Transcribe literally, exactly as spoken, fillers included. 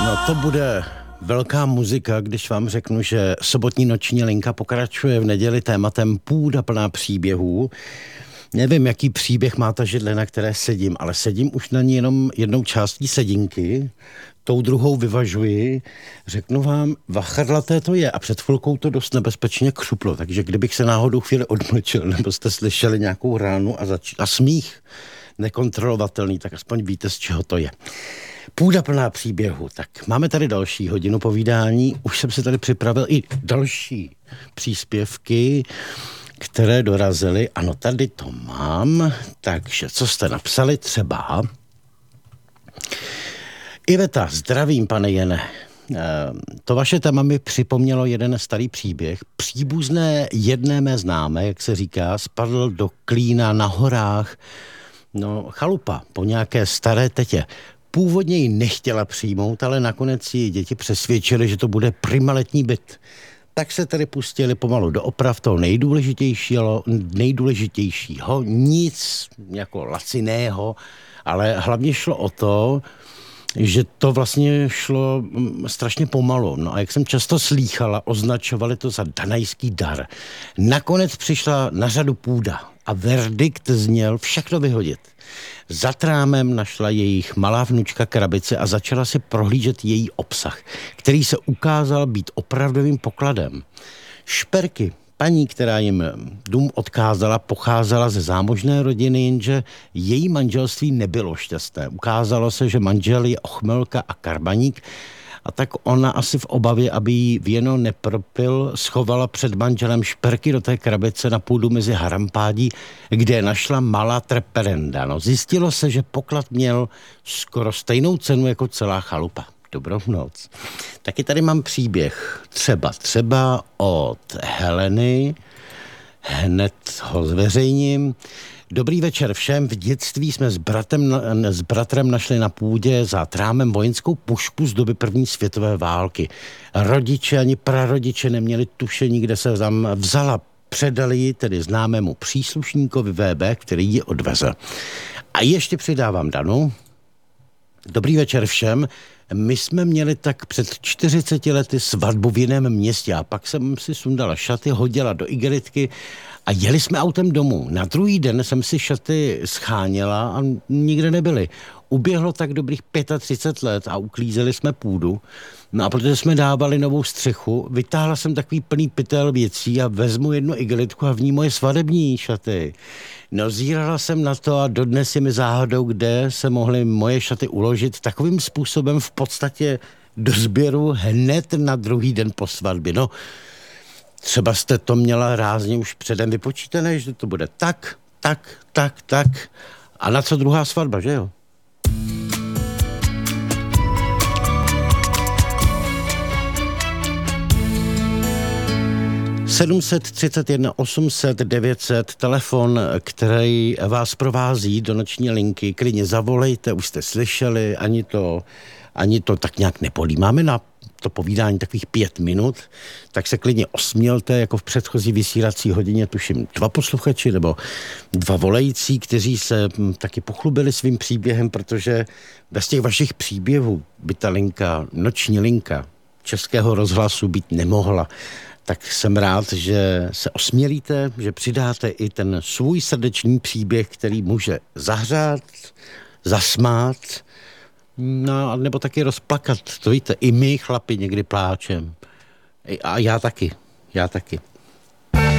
No to bude velká muzika, když vám řeknu, že sobotní noční linka pokračuje v neděli tématem půda plná příběhů. Nevím, jaký příběh má ta židle, na které sedím, ale sedím už na ní jenom jednou částí sedinky, tou druhou vyvažuji, řeknu vám, vachadlaté to je a před chvilkou to dost nebezpečně křuplo, takže kdybych se náhodou chvíli odmlčil, nebo jste slyšeli nějakou ránu a, zač- a smích nekontrolovatelný, tak aspoň víte, z čeho to je. Půda plná příběhu. Tak máme tady další hodinu povídání. Už jsem si tady připravil i další příspěvky, které dorazily. Ano, tady to mám. Takže co jste napsali? Třeba Iveta, zdravím, pane Jene. To vaše téma mi připomnělo jeden starý příběh. Příbuzné jedné mé známé, jak se říká, spadl do klína na horách. No, chalupa po nějaké staré tetě. Původně ji nechtěla přijmout, ale nakonec ji děti přesvědčili, že to bude primaletní byt. Tak se tedy pustili pomalu do oprav toho nejdůležitějšího, nejdůležitějšího, nic jako laciného, ale hlavně šlo o to, že to vlastně šlo strašně pomalu. No a jak jsem často slýchala, označovali to za danajský dar. Nakonec přišla na řadu půda a verdikt zněl všechno vyhodit. Za trámem našla jejich malá vnučka krabice a začala si prohlížet její obsah, který se ukázal být opravdovým pokladem. Šperky paní, která jim dům odkázala, pocházela ze zámožné rodiny, jenže její manželství nebylo šťastné. Ukázalo se, že manžel je ochmelka a karbaník, a tak ona asi v obavě, aby jí věno nepropil, schovala před manželem šperky do té krabice na půdu mezi harampádí, kde našla malá treperenda. No, zjistilo se, že poklad měl skoro stejnou cenu jako celá chalupa. Dobrou noc. Taky tady mám příběh. Třeba, třeba od Heleny. Hned ho zveřejním. Dobrý večer všem. V dětství jsme s, bratem, s bratrem našli na půdě za trámem vojenskou pušku z doby první světové války. Rodiče ani prarodiče neměli tušení, kde se tam vzala. Předali ji tedy známému příslušníkovi V B, který ji odvezl. A ještě přidávám Danu. Dobrý večer všem. My jsme měli tak před čtyřiceti lety svatbu v jiném městě a pak jsem si sundala šaty, hodila do igelitky a jeli jsme autem domů. Na druhý den jsem si šaty scháněla a nikde nebyly. Uběhlo tak dobrých třicet pět let a uklízeli jsme půdu. No a protože jsme dávali novou střechu, vytáhla jsem takový plný pytel věcí a vezmu jednu igelitku a v ní moje svadební šaty. No zírala jsem na to a dodnes je mi záhadou, kde se mohly moje šaty uložit takovým způsobem v podstatě do sběru hned na druhý den po svatbě. No, třeba jste to měla rázně už předem vypočítané, že to bude tak, tak, tak, tak. A na co druhá svatba, že jo? sedm set třicet jedna osm set devět set, telefon, který vás provází do noční linky. Klidně zavolejte, už jste slyšeli, ani to, ani to tak nějak nepolí. Máme na to povídání takových pět minut, tak se klidně osmělte, jako v předchozí vysílací hodině, tuším dva posluchači nebo dva volající, kteří se taky pochlubili svým příběhem, protože bez těch vašich příběhů by ta linka, noční linka Českého rozhlasu být nemohla. Tak jsem rád, že se osmělíte, že přidáte i ten svůj srdeční příběh, který může zahřát, zasmát, no, nebo taky rozplakat. To víte, i my chlapi někdy pláčem. A já taky, já taky.